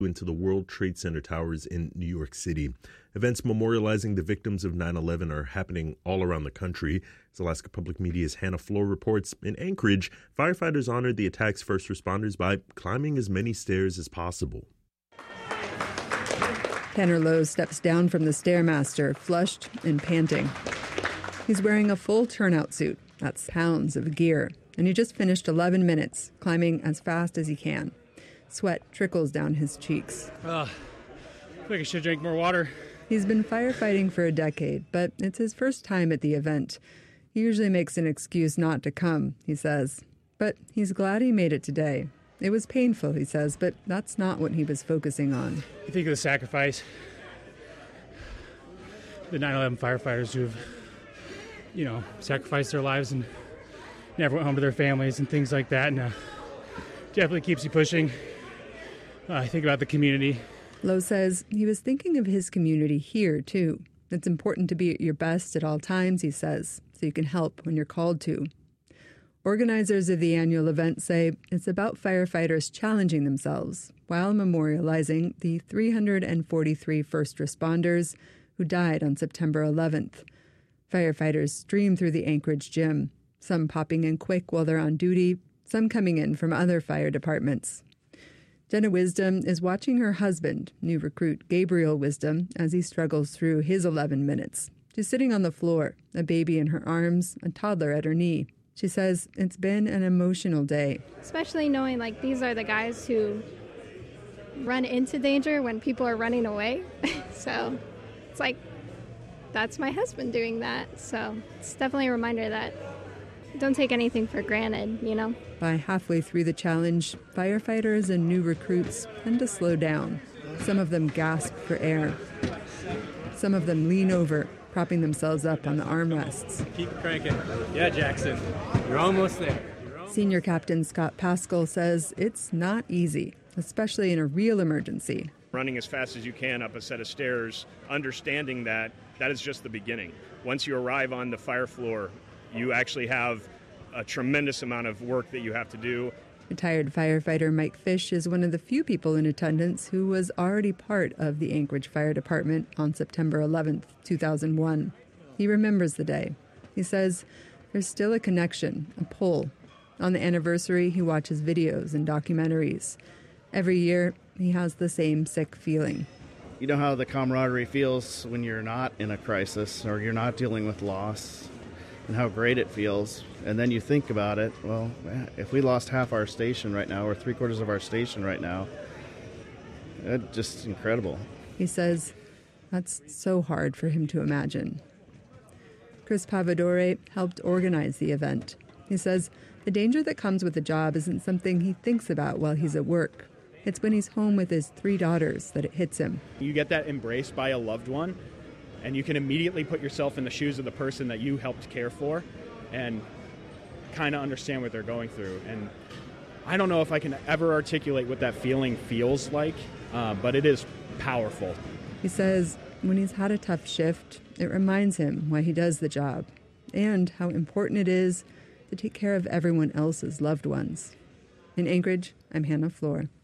into the World Trade Center towers in New York City. Events memorializing the victims of 9/11 are happening all around the country. As Alaska Public Media's Hannah Floor reports, in Anchorage, firefighters honored the attack's first responders by climbing as many stairs as possible. Tanner Lowe steps down from the Stairmaster, flushed and panting. He's wearing a full turnout suit. That's pounds of gear. And he just finished 11 minutes, climbing as fast as he can. Sweat trickles down his cheeks. I think I should drink more water. He's been firefighting for a decade, but it's his first time at the event. He usually makes an excuse not to come, he says. But he's glad he made it today. It was painful, he says, but that's not what he was focusing on. I think of the sacrifice. The 9/11 firefighters who have, sacrificed their lives and never went home to their families and things like that. And definitely keeps you pushing. I think about the community. Lowe says he was thinking of his community here, too. It's important to be at your best at all times, he says, so you can help when you're called to. Organizers of the annual event say it's about firefighters challenging themselves while memorializing the 343 first responders who died on September 11th. Firefighters stream through the Anchorage gym, some popping in quick while they're on duty, some coming in from other fire departments. Jenna Wisdom is watching her husband, new recruit Gabriel Wisdom, as he struggles through his 11 minutes. She's sitting on the floor, a baby in her arms, a toddler at her knee. She says it's been an emotional day. Especially knowing these are the guys who run into danger when people are running away. So it's that's my husband doing that. So it's definitely a reminder that don't take anything for granted, By halfway through the challenge, firefighters and new recruits tend to slow down. Some of them gasp for air. Some of them lean over, propping themselves up on the armrests. Keep cranking. Yeah, Jackson, you're almost there. Senior Captain Scott Pascal says it's not easy, especially in a real emergency. Running as fast as you can up a set of stairs, understanding that is just the beginning. Once you arrive on the fire floor, you actually have a tremendous amount of work that you have to do. Retired firefighter Mike Fish is one of the few people in attendance who was already part of the Anchorage Fire Department on September 11th, 2001. He remembers the day. He says there's still a connection, a pull. On the anniversary, he watches videos and documentaries. Every year, he has the same sick feeling. You know how the camaraderie feels when you're not in a crisis or you're not dealing with loss, and how great it feels. And then you think about it, well, if we lost half our station right now or 3/4 of our station right now, that's just incredible. He says that's so hard for him to imagine. Chris Pavadore helped organize the event. He says the danger that comes with the job isn't something he thinks about while he's at work. It's when he's home with his 3 daughters that it hits him. You get that embrace by a loved one, and you can immediately put yourself in the shoes of the person that you helped care for and kind of understand what they're going through. And I don't know if I can ever articulate what that feeling feels like, but it is powerful. He says when he's had a tough shift, it reminds him why he does the job and how important it is to take care of everyone else's loved ones. In Anchorage, I'm Hannah Floor.